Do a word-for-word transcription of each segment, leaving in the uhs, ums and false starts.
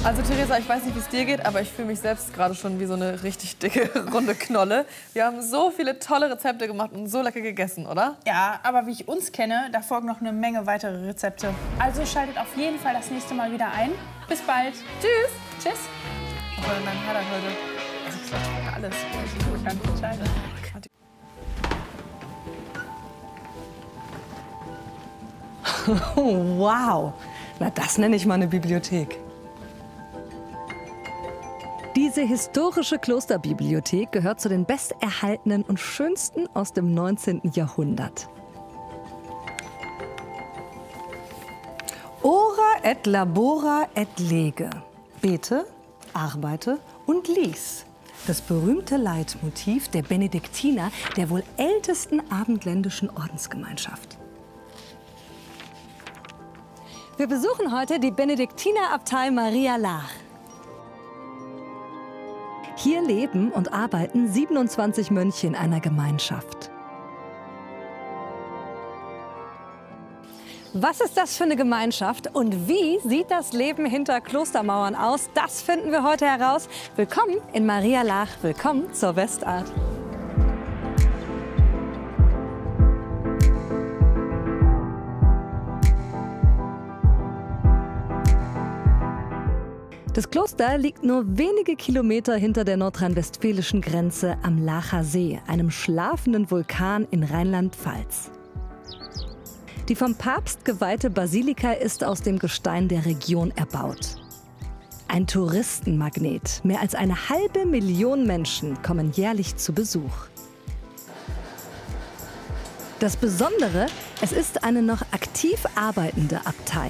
Also Theresa, ich weiß nicht, wie es dir geht, aber ich fühle mich selbst gerade schon wie so eine richtig dicke, runde Knolle. Wir haben so viele tolle Rezepte gemacht und so lecker gegessen, oder? Ja, aber wie ich uns kenne, da folgen noch eine Menge weitere Rezepte. Also schaltet auf jeden Fall das nächste Mal wieder ein. Bis bald. Tschüss. Tschüss. Was war denn dein Highlight heute? Also ich sag alles. Ich kann nicht entscheiden. Oh, wow. Na, das nenne ich mal eine Bibliothek. Diese historische Klosterbibliothek gehört zu den besterhaltenen und schönsten aus dem neunzehnten Jahrhundert. Ora et labora et lege. Bete, arbeite und lies. Das berühmte Leitmotiv der Benediktiner, der wohl ältesten abendländischen Ordensgemeinschaft. Wir besuchen heute die Benediktinerabtei Maria Laach. Hier leben und arbeiten siebenundzwanzig Mönche in einer Gemeinschaft. Was ist das für eine Gemeinschaft und wie sieht das Leben hinter Klostermauern aus? Das finden wir heute heraus. Willkommen in Maria Laach, willkommen zur Westart. Das Kloster liegt nur wenige Kilometer hinter der nordrhein-westfälischen Grenze am Laacher See, einem schlafenden Vulkan in Rheinland-Pfalz. Die vom Papst geweihte Basilika ist aus dem Gestein der Region erbaut. Ein Touristenmagnet. Mehr als eine halbe Million Menschen kommen jährlich zu Besuch. Das Besondere, es ist eine noch aktiv arbeitende Abtei.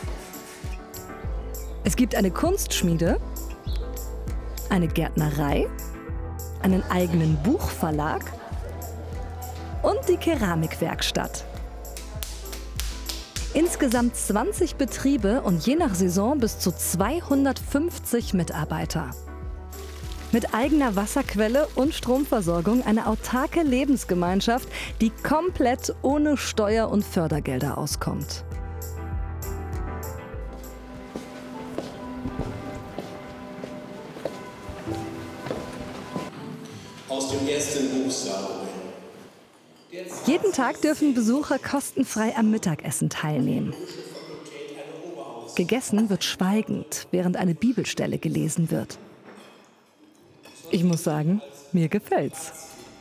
Es gibt eine Kunstschmiede, eine Gärtnerei, einen eigenen Buchverlag und die Keramikwerkstatt. Insgesamt zwanzig Betriebe und je nach Saison bis zu zweihundertfünfzig Mitarbeiter. Mit eigener Wasserquelle und Stromversorgung eine autarke Lebensgemeinschaft, die komplett ohne Steuer- und Fördergelder auskommt. Aus dem ersten Buch Salome. Jeden Tag dürfen Besucher kostenfrei am Mittagessen teilnehmen. Gegessen wird schweigend, während eine Bibelstelle gelesen wird. Ich muss sagen, mir gefällt's.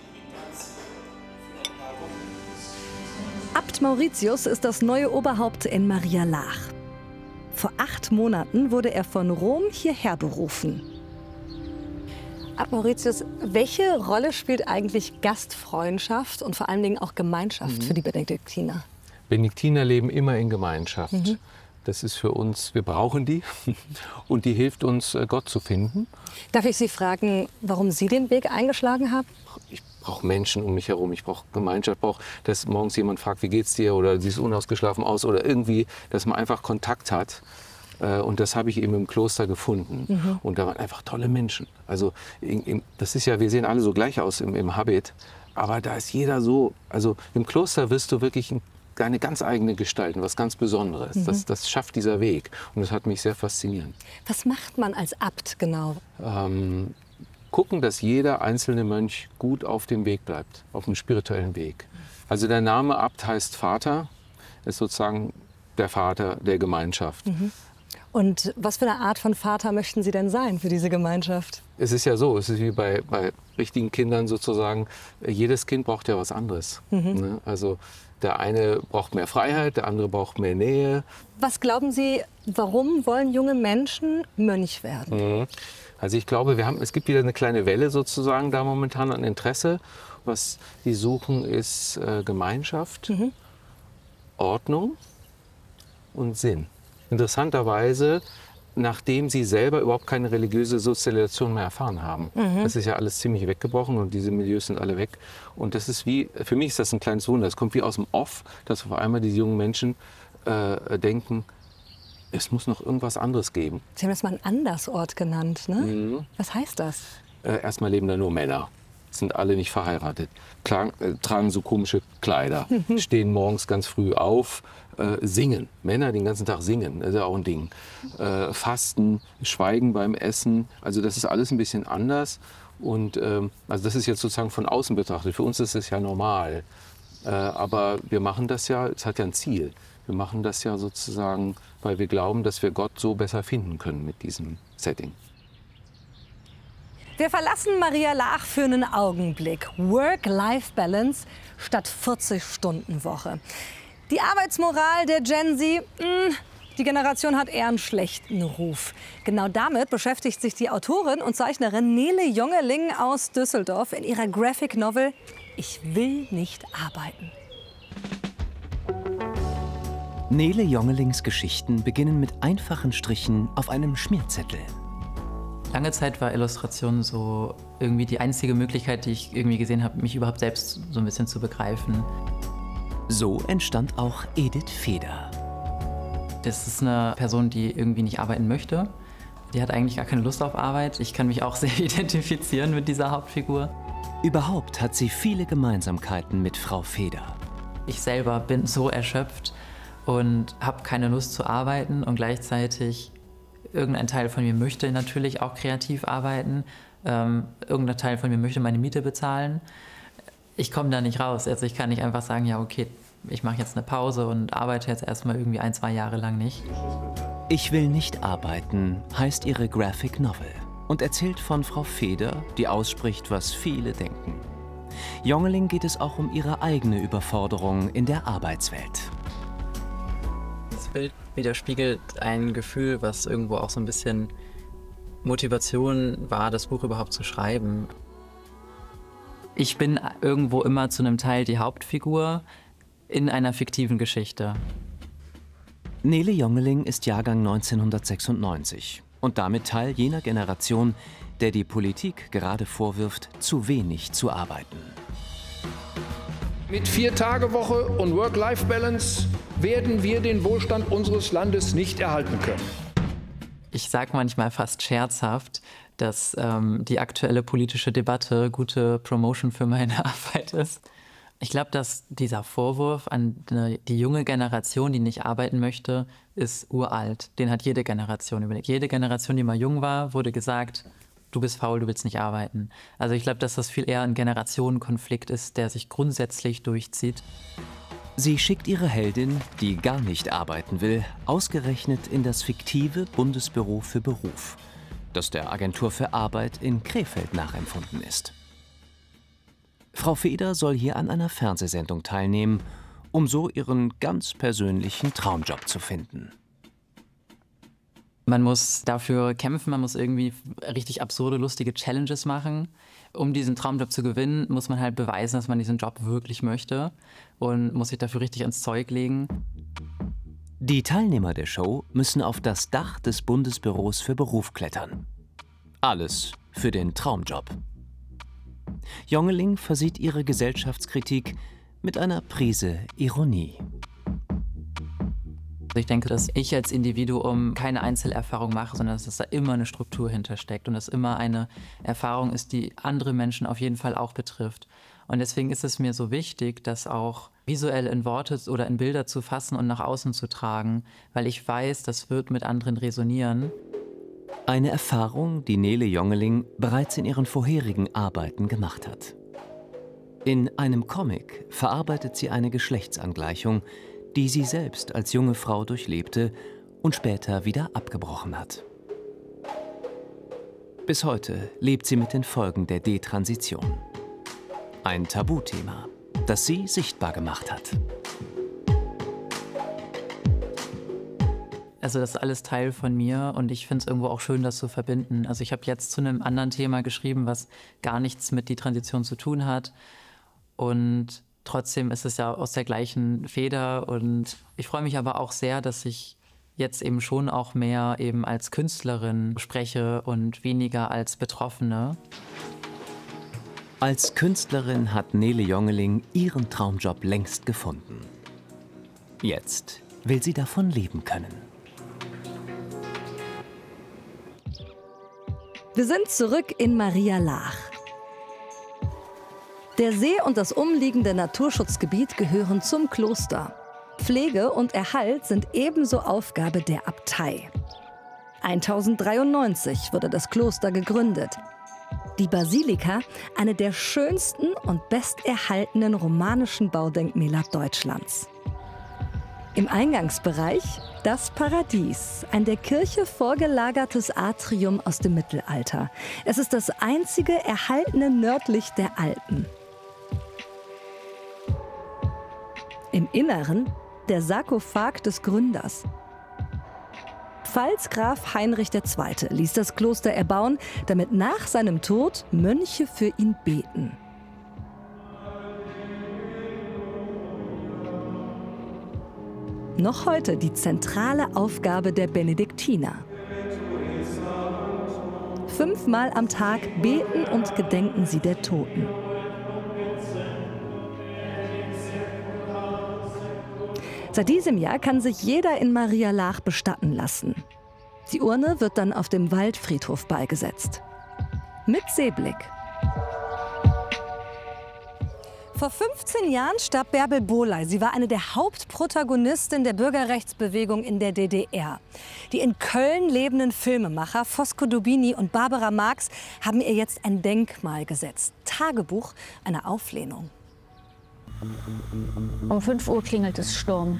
Abt Mauritius ist das neue Oberhaupt in Maria Laach. Vor acht Monaten wurde er von Rom hierher berufen. Abt Mauritius, welche Rolle spielt eigentlich Gastfreundschaft und vor allen Dingen auch Gemeinschaft mhm. für die Benediktiner? Benediktiner leben immer in Gemeinschaft. Mhm. Das ist für uns, wir brauchen die und die hilft uns, Gott zu finden. Darf ich Sie fragen, warum Sie den Weg eingeschlagen haben? Ich brauche Menschen um mich herum, ich brauche Gemeinschaft, ich brauche, dass morgens jemand fragt, wie geht's dir oder siehst unausgeschlafen aus oder irgendwie, dass man einfach Kontakt hat. Und das habe ich eben im Kloster gefunden. Mhm. Und da waren einfach tolle Menschen. Also das ist ja, wir sehen alle so gleich aus im, im Habit, aber da ist jeder so, also im Kloster wirst du wirklich eine ganz eigene Gestalt, was ganz Besonderes. Mhm. Das, das schafft dieser Weg und das hat mich sehr fasziniert. Was macht man als Abt genau? Ähm, gucken, dass jeder einzelne Mönch gut auf dem Weg bleibt, auf dem spirituellen Weg. Also der Name Abt heißt Vater, ist sozusagen der Vater der Gemeinschaft. Mhm. Und was für eine Art von Vater möchten Sie denn sein für diese Gemeinschaft? Es ist ja so, es ist wie bei, bei richtigen Kindern sozusagen, jedes Kind braucht ja was anderes. Mhm. Ne? Also der eine braucht mehr Freiheit, der andere braucht mehr Nähe. Was glauben Sie, warum wollen junge Menschen Mönch werden? Mhm. Also ich glaube, wir haben, es gibt wieder eine kleine Welle sozusagen da momentan an Interesse. Was die suchen, ist äh, Gemeinschaft, mhm. Ordnung und Sinn. Interessanterweise, nachdem sie selber überhaupt keine religiöse Sozialisation mehr erfahren haben. Mhm. Das ist ja alles ziemlich weggebrochen und diese Milieus sind alle weg. Und das ist wie, für mich ist das ein kleines Wunder. Es kommt wie aus dem Off, dass auf einmal diese jungen Menschen äh, denken, es muss noch irgendwas anderes geben. Sie haben das mal einen Andersort genannt, ne? Mhm. Was heißt das? Äh, erstmal leben da nur Männer. sind alle nicht verheiratet, tragen, äh, tragen so komische Kleider, stehen morgens ganz früh auf, äh, singen. Männer den ganzen Tag singen, das ist ja auch ein Ding. Äh, fasten, schweigen beim Essen, also das ist alles ein bisschen anders. Und ähm, also das ist jetzt sozusagen von außen betrachtet. Für uns ist es ja normal. Äh, aber wir machen das ja, es hat ja ein Ziel. Wir machen das ja sozusagen, weil wir glauben, dass wir Gott so besser finden können mit diesem Setting. Wir verlassen Maria Laach für einen Augenblick. Work-Life-Balance statt vierzig-Stunden-Woche. Die Arbeitsmoral der Gen Z, mh, die Generation hat eher einen schlechten Ruf. Genau damit beschäftigt sich die Autorin und Zeichnerin Nele Jongeling aus Düsseldorf in ihrer Graphic Novel Ich will nicht arbeiten. Nele Jongelings Geschichten beginnen mit einfachen Strichen auf einem Schmierzettel. Lange Zeit war Illustration so irgendwie die einzige Möglichkeit, die ich irgendwie gesehen habe, mich überhaupt selbst so ein bisschen zu begreifen. So entstand auch Edith Feder. Das ist eine Person, die irgendwie nicht arbeiten möchte. Die hat eigentlich gar keine Lust auf Arbeit. Ich kann mich auch sehr identifizieren mit dieser Hauptfigur. Überhaupt hat sie viele Gemeinsamkeiten mit Frau Feder. Ich selber bin so erschöpft und habe keine Lust zu arbeiten und gleichzeitig irgendein Teil von mir möchte natürlich auch kreativ arbeiten. Ähm, irgendein Teil von mir möchte meine Miete bezahlen. Ich komme da nicht raus. Also ich kann nicht einfach sagen, ja okay, ich mache jetzt eine Pause und arbeite jetzt erstmal irgendwie ein, zwei Jahre lang nicht. Ich will nicht arbeiten heißt ihre Graphic Novel und erzählt von Frau Feder, die ausspricht, was viele denken. Jongeling geht es auch um ihre eigene Überforderung in der Arbeitswelt. Das Bild widerspiegelt ein Gefühl, was irgendwo auch so ein bisschen Motivation war, das Buch überhaupt zu schreiben. Ich bin irgendwo immer zu einem Teil die Hauptfigur in einer fiktiven Geschichte. Nele Jongeling ist Jahrgang neunzehnhundertsechsundneunzig und damit Teil jener Generation, der die Politik gerade vorwirft, zu wenig zu arbeiten. Mit Vier-Tage-Woche und Work-Life-Balance werden wir den Wohlstand unseres Landes nicht erhalten können. Ich sage manchmal fast scherzhaft, dass ähm, die aktuelle politische Debatte gute Promotion für meine Arbeit ist. Ich glaube, dass dieser Vorwurf an eine, die junge Generation, die nicht arbeiten möchte, ist uralt. Den hat jede Generation überlegt. Jede Generation, die mal jung war, wurde gesagt, du bist faul, du willst nicht arbeiten. Also ich glaube, dass das viel eher ein Generationenkonflikt ist, der sich grundsätzlich durchzieht. Sie schickt ihre Heldin, die gar nicht arbeiten will, ausgerechnet in das fiktive Bundesbüro für Beruf, das der Agentur für Arbeit in Krefeld nachempfunden ist. Frau Feder soll hier an einer Fernsehsendung teilnehmen, um so ihren ganz persönlichen Traumjob zu finden. Man muss dafür kämpfen, man muss irgendwie richtig absurde, lustige Challenges machen. Um diesen Traumjob zu gewinnen, muss man halt beweisen, dass man diesen Job wirklich möchte und muss sich dafür richtig ins Zeug legen. Die Teilnehmer der Show müssen auf das Dach des Bundesbüros für Beruf klettern. Alles für den Traumjob. Jongeling versieht ihre Gesellschaftskritik mit einer Prise Ironie. Ich denke, dass ich als Individuum keine Einzelerfahrung mache, sondern dass da immer eine Struktur hintersteckt und dass immer eine Erfahrung ist, die andere Menschen auf jeden Fall auch betrifft. Und deswegen ist es mir so wichtig, das auch visuell in Worte oder in Bilder zu fassen und nach außen zu tragen, weil ich weiß, das wird mit anderen resonieren. Eine Erfahrung, die Nele Jongeling bereits in ihren vorherigen Arbeiten gemacht hat. In einem Comic verarbeitet sie eine Geschlechtsangleichung, die sie selbst als junge Frau durchlebte und später wieder abgebrochen hat. Bis heute lebt sie mit den Folgen der Detransition. Ein Tabuthema, das sie sichtbar gemacht hat. Also das ist alles Teil von mir und ich finde es irgendwo auch schön, das zu verbinden. Also ich habe jetzt zu einem anderen Thema geschrieben, was gar nichts mit Detransition zu tun hat. Und trotzdem ist es ja aus der gleichen Feder und ich freue mich aber auch sehr, dass ich jetzt eben schon auch mehr eben als Künstlerin spreche und weniger als Betroffene. Als Künstlerin hat Nele Jongeling ihren Traumjob längst gefunden. Jetzt will sie davon leben können. Wir sind zurück in Maria Laach. Der See und das umliegende Naturschutzgebiet gehören zum Kloster. Pflege und Erhalt sind ebenso Aufgabe der Abtei. tausenddreiundneunzig wurde das Kloster gegründet. Die Basilika, eine der schönsten und besterhaltenen romanischen Baudenkmäler Deutschlands. Im Eingangsbereich das Paradies, ein der Kirche vorgelagertes Atrium aus dem Mittelalter. Es ist das einzige erhaltene nördlich der Alpen. Im Inneren der Sarkophag des Gründers. Pfalzgraf Heinrich der Zweite ließ das Kloster erbauen, damit nach seinem Tod Mönche für ihn beten. Noch heute die zentrale Aufgabe der Benediktiner. Fünfmal am Tag beten und gedenken sie der Toten. Seit diesem Jahr kann sich jeder in Marialach bestatten lassen. Die Urne wird dann auf dem Waldfriedhof beigesetzt. Mit Seeblick. Vor fünfzehn Jahren starb Bärbel Bohley. Sie war eine der Hauptprotagonistinnen der Bürgerrechtsbewegung in der D D R. Die in Köln lebenden Filmemacher Fosco Dubini und Barbara Marx haben ihr jetzt ein Denkmal gesetzt. Tagebuch einer Auflehnung. Um fünf Uhr klingelt es Sturm.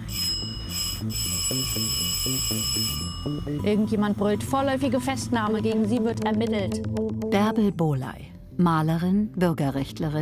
Irgendjemand brüllt, vorläufige Festnahme, gegen sie wird ermittelt. Bärbel Bohley, Malerin, Bürgerrechtlerin.